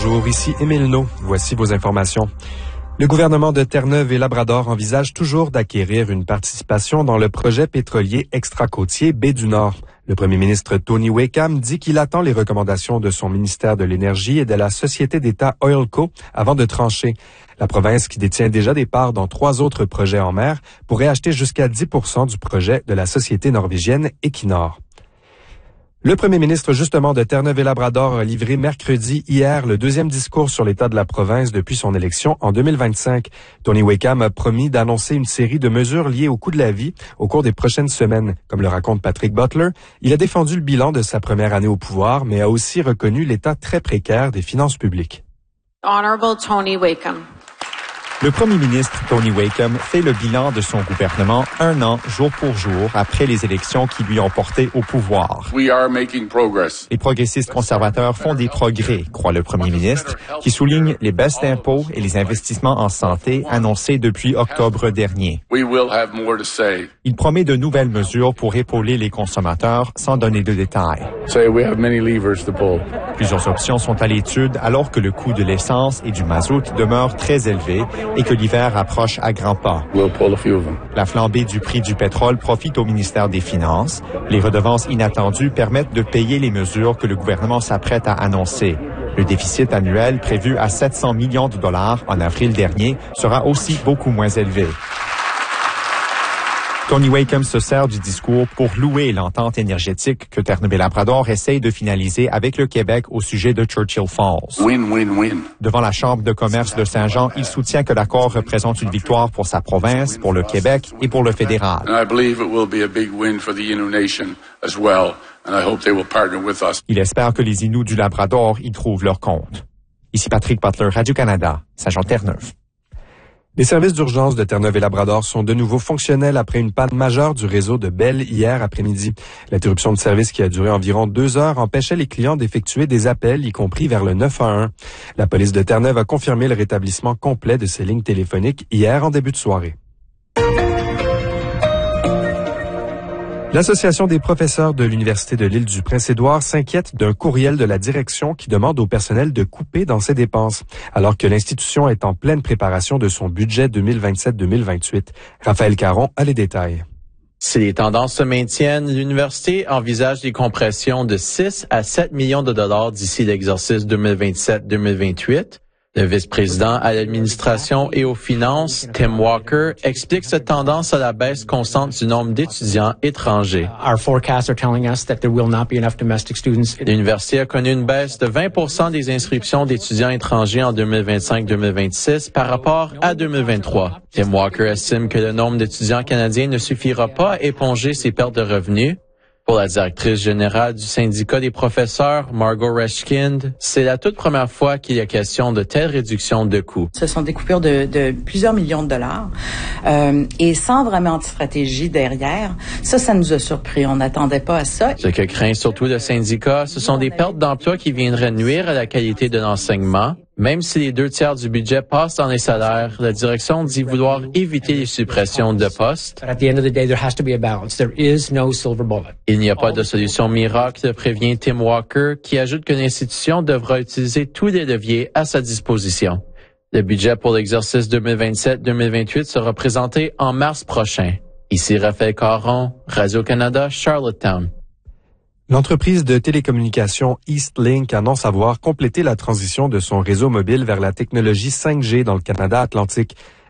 Bonjour, ici Émile No. Voici vos informations. Le gouvernement de Terre-Neuve et Labrador envisage toujours d'acquérir une participation dans le projet pétrolier extra-côtier Baie du Nord. Le premier ministre Tony Wakeham dit qu'il attend les recommandations de son ministère de l'Énergie et de la société d'État Oilco avant de trancher. La province, qui détient déjà des parts dans 3 autres projets en mer, pourrait acheter jusqu'à 10% du projet de la société norvégienne Equinor. Le premier ministre, justement, de Terre-Neuve et Labrador a livré hier le 2e discours sur l'état de la province depuis son élection en 2025. Tony Wakeham a promis d'annoncer une série de mesures liées au coût de la vie au cours des prochaines semaines. Comme le raconte Patrick Butler, il a défendu le bilan de sa première année au pouvoir, mais a aussi reconnu l'état très précaire des finances publiques. Honorable Tony Wakeham. Le premier ministre Tony Wakeham fait le bilan de son gouvernement 1 an, jour pour jour, après les élections qui lui ont porté au pouvoir. Les progressistes conservateurs font des progrès, croit le premier ministre, qui souligne les baisses d'impôts et les investissements en santé annoncés depuis octobre dernier. Il promet de nouvelles mesures pour épauler les consommateurs sans donner de détails. Plusieurs options sont à l'étude alors que le coût de l'essence et du mazout demeure très élevé et que l'hiver approche à grands pas. La flambée du prix du pétrole profite au ministère des Finances. Les redevances inattendues permettent de payer les mesures que le gouvernement s'apprête à annoncer. Le déficit annuel prévu à 700 millions de dollars en avril dernier sera aussi beaucoup moins élevé. Tony Wakeham se sert du discours pour louer l'entente énergétique que Terre-Neuve et Labrador essaye de finaliser avec le Québec au sujet de Churchill Falls. Win-win-win. Devant la Chambre de commerce de Saint-Jean, il soutient que l'accord représente une victoire pour sa province, pour le Québec et pour le fédéral. Il espère que les Inuits du Labrador y trouvent leur compte. Ici Patrick Butler, Radio-Canada, Saint-Jean-Terre-Neuve. Les services d'urgence de Terre-Neuve et Labrador sont de nouveau fonctionnels après une panne majeure du réseau de Bell hier après-midi. L'interruption de service qui a duré environ 2 heures empêchait les clients d'effectuer des appels, y compris vers le 911. La police de Terre-Neuve a confirmé le rétablissement complet de ces lignes téléphoniques hier en début de soirée. L'Association des professeurs de l'Université de l'île du Prince-Édouard s'inquiète d'un courriel de la direction qui demande au personnel de couper dans ses dépenses, alors que l'institution est en pleine préparation de son budget 2027-2028. Raphaël Caron a les détails. Si les tendances se maintiennent, l'université envisage des compressions de 6 à 7 millions de dollars d'ici l'exercice 2027-2028. Le vice-président à l'administration et aux finances, Tim Walker, explique cette tendance à la baisse constante du nombre d'étudiants étrangers. L'université a connu une baisse de 20% des inscriptions d'étudiants étrangers en 2025-2026 par rapport à 2023. Tim Walker estime que le nombre d'étudiants canadiens ne suffira pas à éponger ces pertes de revenus. Pour la directrice générale du syndicat des professeurs, Margot Reschkind, c'est la toute première fois qu'il y a question de telle réduction de coûts. Ce sont des coupures de plusieurs millions de dollars et sans vraiment de stratégie derrière. Ça nous a surpris. On n'attendait pas à ça. Ce que craint surtout le syndicat, ce sont des pertes d'emplois qui viendraient nuire à la qualité de l'enseignement. Même si les 2/3 du budget passent dans les salaires, la direction dit vouloir éviter les suppressions de postes. Il n'y a pas de solution miracle, prévient Tim Walker, qui ajoute que l'institution devra utiliser tous les leviers à sa disposition. Le budget pour l'exercice 2027-2028 sera présenté en mars prochain. Ici Raphaël Caron, Radio-Canada, Charlottetown. L'entreprise de télécommunications Eastlink annonce avoir complété la transition de son réseau mobile vers la technologie 5G dans le Canada atlantique.